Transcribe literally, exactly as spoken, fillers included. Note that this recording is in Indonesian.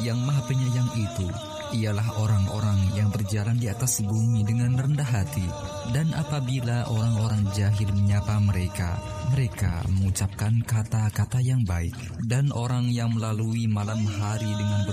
yang Maha Penyayang itu ialah orang-orang yang berjalan di atas bumi dengan rendah hati. Dan apabila orang-orang jahil menyapa mereka, mereka mengucapkan kata-kata yang baik. Dan orang yang melalui malam hari dengan